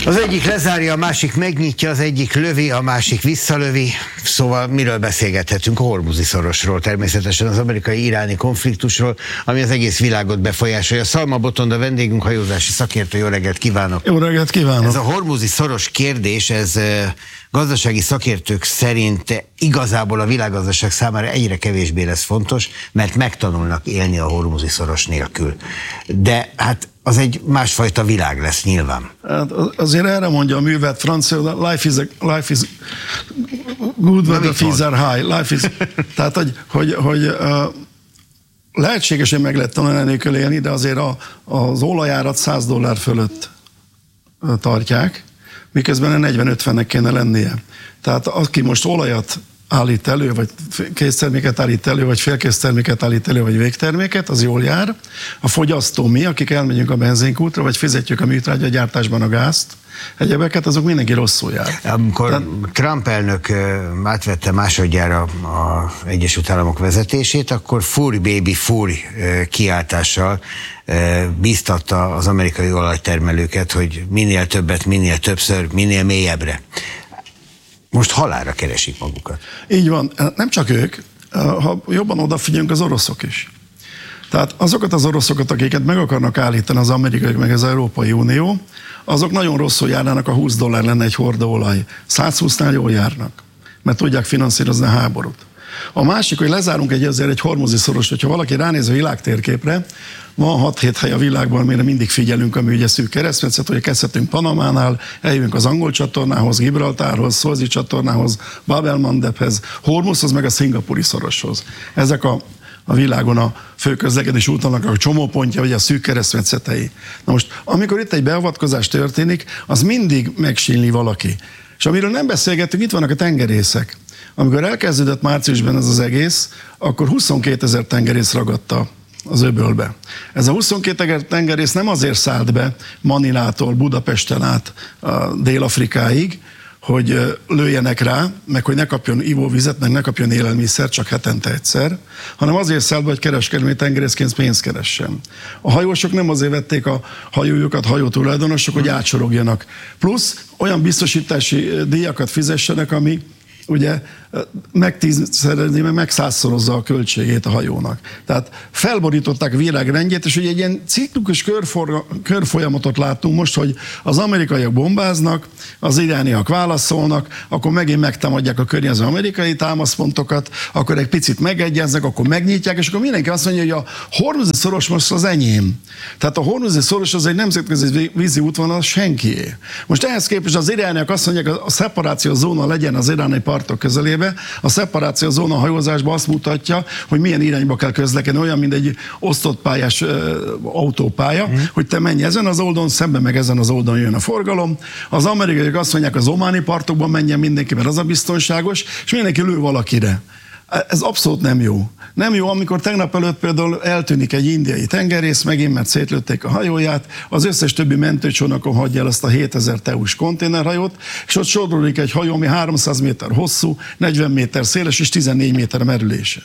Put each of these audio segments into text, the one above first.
Az egyik lezárja, a másik megnyitja, az egyik lövi, a másik visszalövi. Szóval miről beszélgethetünk? A Hormuzi szorosról, természetesen az amerikai-iráni konfliktusról, ami az egész világot befolyásolja. Szalma Botond a vendégünk, hajózási szakértő. Jó reggelt kívánok! Jó reggelt kívánok! Ez a Hormuzi szoros kérdés, ez gazdasági szakértők szerint igazából a világgazdaság számára egyre kevésbé lesz fontos, mert megtanulnak élni a Hormuzi szoros nélkül. De hát az egy másfajta világ lesz nyilván. Hát azért erre mondja a művet francia, life is good when the fees are high. Life is, tehát, hogy lehetséges, hogy meg lehet tanulni nélkül élni, de azért az olajárat $100 fölött tartják, miközben 40-50-nek kéne lennie. Tehát aki most olajat állít elő, vagy készterméket állít elő, vagy félkészterméket állít elő, vagy végterméket, az jól jár. A fogyasztó mi, akik elmegyünk a benzinkútra, vagy fizetjük a műtrágyagyártásban a gázt, egyebeket, azok mindenki rosszul jár. Amikor Trump elnök átvette másodjára az Egyesült Államok vezetését, akkor Fury baby Fury kiáltással bíztatta az amerikai olajtermelőket, hogy minél többet, minél többször, minél mélyebbre. Most halálra keresik magukat. Így van. Nem csak ők, ha jobban odafigyelünk, az oroszok is. Tehát azokat az oroszokat, akiket meg akarnak állítani az amerikaiak, meg az Európai Unió, azok nagyon rosszul járnának, a $20 lenne egy hordóolaj. 120-nál jól járnak, mert tudják finanszírozni a háborút. A másik, hogy lezárunk egy Hormuzi szoros, hogyha valaki ránéz a világtérképre, van 6-7 hely a világban, amire mindig figyelünk, ami ugye szűk keresztmetszet, hogy kezdhetünk Panamánál, eljövünk az angol csatornához, Gibraltárhoz, Szuezi csatornához, Bab el-Mandebhez, Hormuzhoz, meg a szingapúri szoroshoz. Ezek a világon a fő közlekedés útvonalak a csomópontja, vagy a szűk keresztmetszetei. Na most, amikor itt egy beavatkozás történik, az mindig megsínli valaki. És amiről nem beszélgettünk, itt vannak a tengerészek. Amikor elkezdődött márciusban ez az egész, akkor 22 000 tengerész ragadta az öbölbe. Ez a 22 000 tengerész nem azért szállt be Manilától Budapesten át Dél-Afrikáig, hogy lőjenek rá, meg hogy ne kapjon ivóvizet, meg ne kapjon élelmiszer, csak hetente egyszer, hanem azért szállt be, hogy kereskedelmi tengerészként pénzt keressen. A hajósok nem azért vették a hajójukat, hajótulajdonosok, hogy átsorogjanak. Plusz olyan biztosítási díjakat fizessenek, ami ugye meg 100-szorozza a költségét a hajónak. Tehát felborították a világrendjét, és ugye egy ilyen ciklikus körfolyamatot láttunk most, hogy az amerikaiak bombáznak, az irániak válaszolnak, akkor megint megtámadják a környező amerikai támaszpontokat, akkor egy picit megegyeznek, akkor megnyitják, és akkor mindenki azt mondja, hogy a Hormuzi szoros most az enyém. Tehát a Hormuzi szoros az egy nemzetközi vízi útvonal, senkié. Most ehhez képest az irániak azt mondják, a szeparációs zóna legyen az iráni partok közelében. A szeparációs zóna hajózásban azt mutatja, hogy milyen irányba kell közlekedni, olyan, mint egy osztott pályás autópálya, hogy te menj ezen az oldalon, szemben meg ezen az oldalon jön a forgalom. Az amerikaiak azt mondják, az ománi partokban menjen mindenki, mert az a biztonságos, és mindenki lő valakire. Ez abszolút nem jó. Nem jó, amikor tegnap előtt például eltűnik egy indiai tengerész, megint mert szétlőtték a hajóját, az összes többi mentőcsónakon hagyja el azt a 7000 teus konténerhajót, és ott sodrodik egy hajó, ami 300 méter hosszú, 40 méter széles és 14 méter merülése.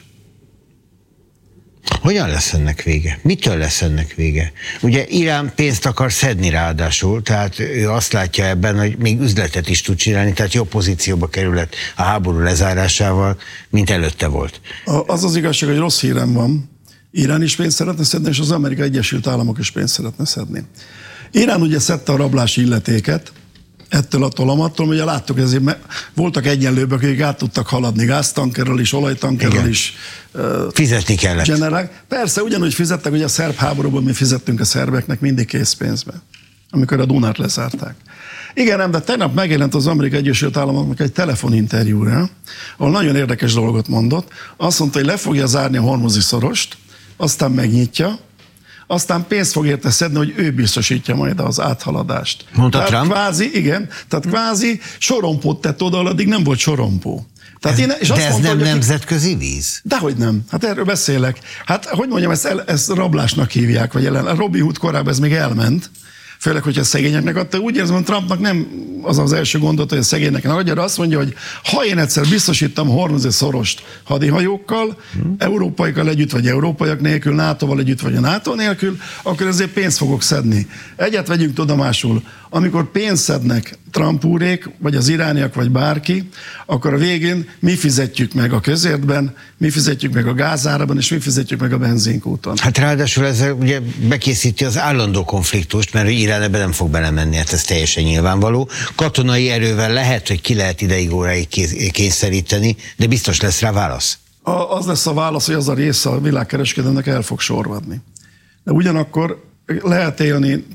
Hogyan lesz ennek vége? Mitől lesz ennek vége? Ugye Irán pénzt akar szedni ráadásul, tehát ő azt látja ebben, hogy még üzletet is tud csinálni, tehát jobb pozícióba kerülhet a háború lezárásával, mint előtte volt. Az az igazság, hogy rossz hírem van. Irán is pénzt szeretne szedni, és az Amerikai Egyesült Államok is pénzt szeretne szedni. Irán ugye szedte a rablási illetéket, ettől a tolamattól, ugye láttuk, ezért voltak egyenlőbbek, akik át tudtak haladni gáztankerrel is, olajtankerrel is. Fizetni kellett. Persze, ugyanúgy fizettek, hogy a szerb háborúban mi fizettünk a szerbeknek mindig készpénzbe, amikor a Dunát lezárták. Igen, de tegnap megjelent az Amerikai Egyesült Államoknak egy telefoninterjúra, ahol nagyon érdekes dolgot mondott. Azt mondta, hogy le fogja zárni a Hormuzi szorost, aztán megnyitja, aztán pénzt fog érte szedni, hogy ő biztosítja majd az áthaladást. Mondta Trump? Tehát kvázi sorompót tett oda, addig nem volt sorompó. Tehát ez nem nemzetközi víz? Dehogy nem. Hát erről beszélek. Hát, hogy mondjam, ezt rablásnak hívják, vagy Robin Hood korában ez még elment. Főleg, hogyha szegényeknek adta. Úgy érzem, hogy Trumpnak nem az első gondolat, hogy a szegényeknek adja, de azt mondja, hogy ha én egyszer biztosítom Hormuz-Szorost hadihajókkal, európaiakkal együtt, vagy európaiak nélkül, NATO-val együtt, vagy a NATO nélkül, akkor ezért pénzt fogok szedni. Egyet vegyünk tudomásul, amikor pénzt szednek Trump úrék, vagy az irániak, vagy bárki, akkor a végén mi fizetjük meg a közértben, mi fizetjük meg a gázárában, és mi fizetjük meg a benzinkúton. Hát ráadásul ez ugye bekészíti az állandó konfliktust, mert Irán ebben nem fog belemenni, hát ez teljesen nyilvánvaló. Katonai erővel lehet, hogy ki lehet ideig óráig kényszeríteni, de biztos lesz rá válasz. Az lesz a válasz, hogy az a része a világkereskedelemnek el fog sorvadni. De ugyanakkor lehet élni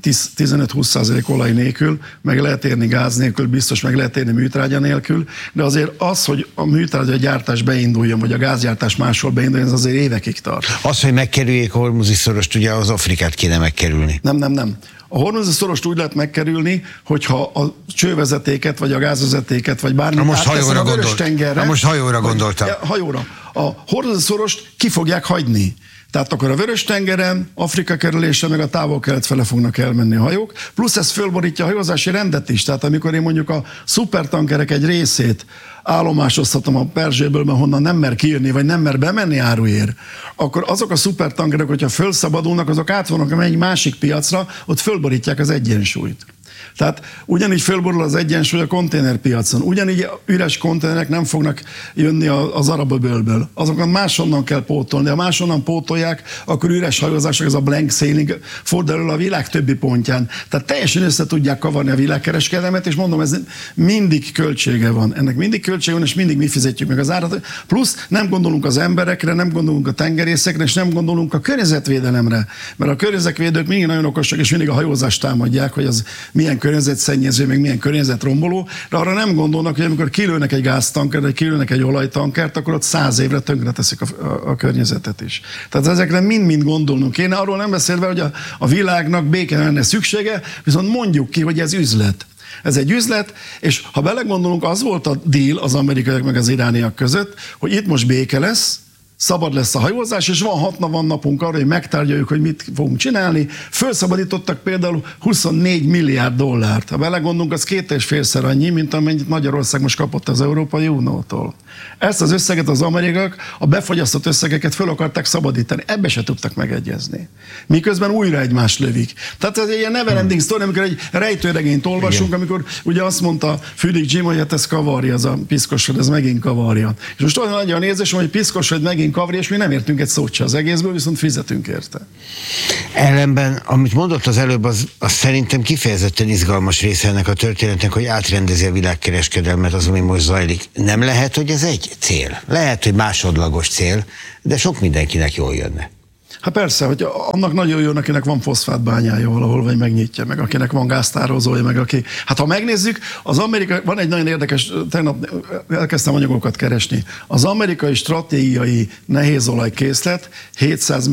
15-20% olaj nélkül, meg lehet érni gáz nélkül, biztos meg lehet érni műtrágya nélkül, de azért az, hogy a műtrágya gyártás beinduljon, vagy a gázgyártás máshol beinduljon, ez azért évekig tart. Az, hogy megkerüljék a Hormuzi-szorost, ugye az Afrikát kéne megkerülni. Nem. A Hormuzi-szorost úgy lehet megkerülni, hogyha a csővezetéket, vagy a gázvezetéket, vagy bármit átteszem a Vörös-tengerre. Most hajóra gondoltam. Hajóra. A Hormuzi-szorost ki fogják hagyni. Tehát akkor a Vörös-tengeren, Afrika kerülése, meg a Távol-Kelet fele fognak elmenni a hajók, plusz ez fölborítja a hajózási rendet is. Tehát amikor én mondjuk a szupertankerek egy részét állomásoztatom a Perzséből, honnan nem mer kijönni, vagy nem mer bemenni áruért, akkor azok a szupertankerek, hogyha fölszabadulnak, azok átvannak egy másik piacra, ott fölborítják az egyensúlyt. Tehát ugyanígy fölborul az egyensúly a konténerpiacon. Ugyanígy üres konténerek nem fognak jönni az Arab-öbölből. Azokat máshonnan kell pótolni. Ha máshonnan pótolják, akkor üres hajózások, ez a blank sailing fordul elő a világ többi pontján. Tehát teljesen össze tudják kavarni a világkereskedelmet, és mondom, ez mindig költsége van. Ennek mindig költsége van, és mindig mi fizetjük meg az árat. Plusz nem gondolunk az emberekre, nem gondolunk a tengerészekre, és nem gondolunk a környezetvédelemre. Mert a környezetvédők mindig nagyon okosak, és mindig a hajózást támadják, hogy az milyen környezetszennyező, meg milyen környezetromboló, de arra nem gondolnak, hogy amikor kilőnek egy gáztankert, vagy kilőnek egy olajtankert, akkor ott 100 évre tönkreteszik a környezetet is. Tehát ezekre mind-mind gondolnunk kéne, arról nem beszélve, hogy a világnak békére lenne szüksége, viszont mondjuk ki, hogy ez üzlet. Ez egy üzlet, és ha belegondolunk, az volt a deal az amerikaiak meg az irániak között, hogy itt most béke lesz, szabad lesz a hajózás, és van napunk arra, hogy megtárgyaljuk, hogy mit fogunk csinálni. Fölszabadítottak például 24 milliárd dollárt. Ha belegondolunk, az 2,5-szer annyi, mint amennyit Magyarország most kapott az Európai Uniótól. Ezt az összeget az amerikaiak, a befogyasztott összegeket föl akarták szabadítani. Ebbe se tudtak megegyezni. Miközben újra egymást lövik. Tehát ez egy ilyen never ending story, amikor egy rejtőregényt olvasunk, igen. Amikor ugye azt mondta Füdig Jim, hogy hát ez kavarja, ez a piszkosod, ez megint kavarja. És most olyan nagy a nézésem, hogy piszkosod megint kavarja, és mi nem értünk egy szót se az egészből, viszont fizetünk érte. Ellenben, amit mondott az előbb, az szerintem kifejezetten izgalmas része ennek a történetnek, hogy átrendezi a világkereskedelmet az, ami most zajlik. Nem lehet, hogy ez egy cél. Lehet, hogy másodlagos cél, de sok mindenkinek jól jönne. Hát persze, hogy annak nagyon jó, akinek van foszfátbányája valahol, vagy megnyitja meg, akinek van gáztározója, meg aki... Hát ha megnézzük, az amerikai, van egy nagyon érdekes, tegnap elkezdtem anyagokat keresni. Az amerikai stratégiai nehézolajkészlet 700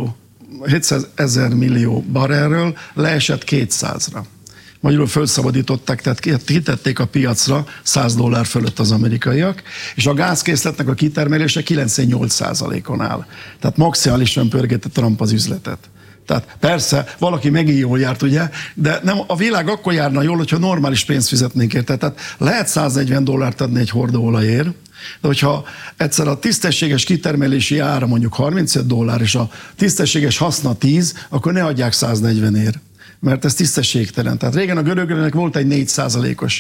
000 millió barrelről leesett 200-ra. Magyarul felszabadították, tehát kitették a piacra $100 fölött az amerikaiak, és a gázkészletnek a kitermelése 98%-on áll. Tehát maximálisan pörgette Trump az üzletet. Tehát persze, valaki megint jól járt, ugye, de nem, a világ akkor járna jól, hogyha normális pénzt fizetnénk érte. Tehát lehet $140 adni egy hordóolajért, de hogyha egyszer a tisztességes kitermelési ára mondjuk $35, és a tisztességes haszna 10, akkor ne adják 140-ért. Mert ez tisztességtelen. Tehát régen a görögöknek volt egy 4%-os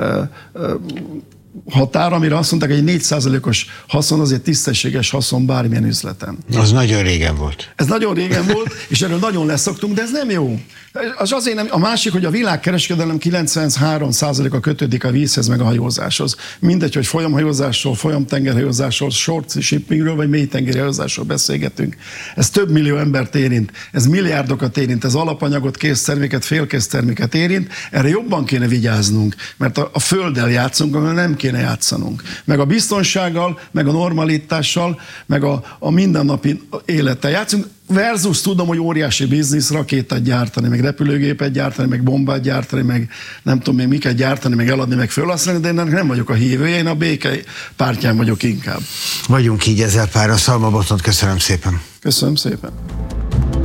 határ, amire azt mondták, hogy egy 4%-os haszon azért tisztességes haszon bármilyen üzleten. Az nagyon régen volt. Ez nagyon régen volt, és erről nagyon leszoktunk, de ez nem jó. Az azért nem, a másik, hogy a világkereskedelem 93%-a kötődik a vízhez, meg a hajózáshoz. Mindegy, hogy folyamhajózásról, folyamtengerhajózásról, short shippingről, vagy mélytengeri hajózásról beszélgetünk. Ez több millió embert érint, ez milliárdokat érint, ez alapanyagot, készterméket, félkészterméket érint. Erre jobban kéne vigyáznunk, mert a földdel játszunk, ahol nem kéne játszanunk. Meg a biztonsággal, meg a normalitással, meg a mindennapi élettel játszunk. Versus tudom, hogy óriási biznisz, rakétát gyártani, meg repülőgépet gyártani, meg bombát gyártani, meg nem tudom még miket gyártani, meg eladni, meg fölhasználni, de én nem vagyok a hívője, én a béke pártján vagyok inkább. Vagyunk így ezzel párra. Szalma Botont, köszönöm szépen. Köszönöm szépen.